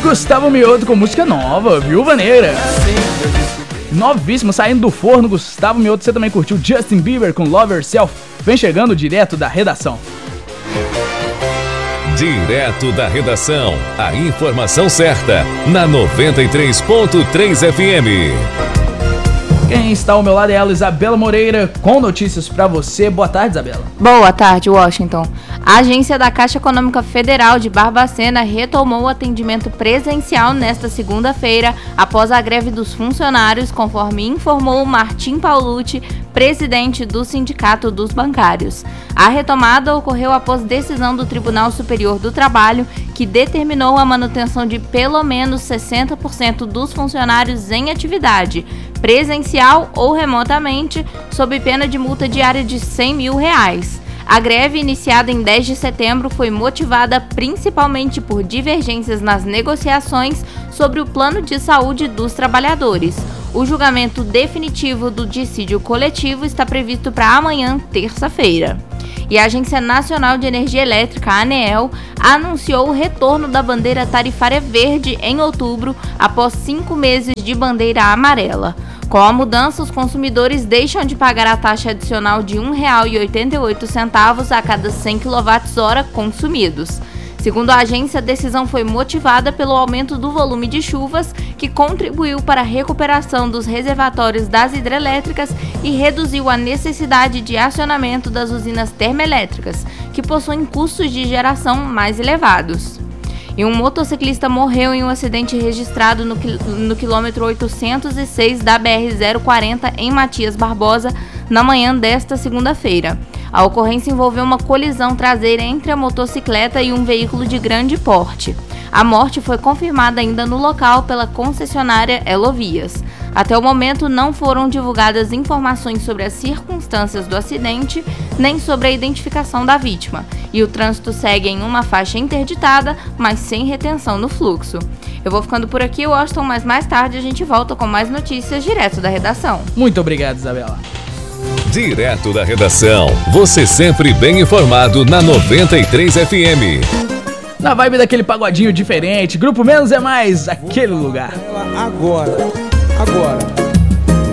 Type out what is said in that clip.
Gustavo Mioto com música nova, Viúva Negra. Novíssimo, saindo do forno, Gustavo Mioto. Você também curtiu Justin Bieber com Love Yourself? Vem chegando direto da redação. Direto da redação, a informação certa, na 93.3 FM. Quem está ao meu lado é ela, Isabela Moreira, com notícias pra você. Boa tarde, Isabela. Boa tarde, Washington. A agência da Caixa Econômica Federal de Barbacena retomou o atendimento presencial nesta segunda-feira, após a greve dos funcionários, conforme informou Martim Paulucci, presidente do Sindicato dos Bancários. A retomada ocorreu após decisão do Tribunal Superior do Trabalho, que determinou a manutenção de pelo menos 60% dos funcionários em atividade, presencial ou remotamente, sob pena de multa diária de R$100 mil. A greve, iniciada em 10 de setembro, foi motivada principalmente por divergências nas negociações sobre o plano de saúde dos trabalhadores. O julgamento definitivo do dissídio coletivo está previsto para amanhã, terça-feira. E a Agência Nacional de Energia Elétrica, a ANEEL, anunciou o retorno da bandeira tarifária verde em outubro, após 5 meses de bandeira amarela. Com a mudança, os consumidores deixam de pagar a taxa adicional de R$ 1,88 a cada 100 kWh consumidos. Segundo a agência, a decisão foi motivada pelo aumento do volume de chuvas, que contribuiu para a recuperação dos reservatórios das hidrelétricas e reduziu a necessidade de acionamento das usinas termoelétricas, que possuem custos de geração mais elevados. E um motociclista morreu em um acidente registrado no quilômetro 806 da BR-040 em Matias Barbosa, na manhã desta segunda-feira. A ocorrência envolveu uma colisão traseira entre a motocicleta e um veículo de grande porte. A morte foi confirmada ainda no local pela concessionária Elovias. Até o momento, não foram divulgadas informações sobre as circunstâncias do acidente, nem sobre a identificação da vítima. E o trânsito segue em uma faixa interditada, mas sem retenção no fluxo. Eu vou ficando por aqui, Washington, mas mais tarde a gente volta com mais notícias direto da redação. Muito obrigado, Isabela. Direto da redação, você sempre bem informado na 93 FM. Na vibe daquele pagodinho diferente, Grupo Menos é Mais, aquele lugar. Agora.